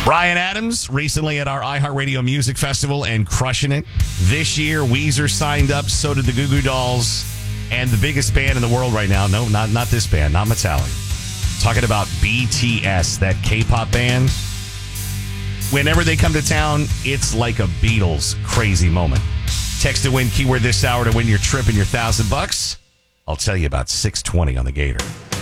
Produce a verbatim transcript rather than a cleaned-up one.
Bryan Adams recently at our iHeartRadio Music Festival and crushing it. This year, Weezer signed up, so did the Goo Goo Dolls, and the biggest band in the world right now. No, not not this band, not Metallica. Talking about B T S, that K-pop band. Whenever they come to town, it's like a Beatles crazy moment. Text to win keyword this hour to win your trip and your thousand bucks. I'll tell you about six twenty on the Gator.